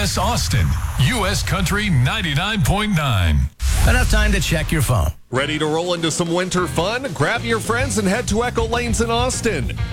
U.S. Austin, U.S. Country 99.9. Enough time to check your phone. Ready to roll into some winter fun? Grab your friends and head to Echo Lanes in Austin.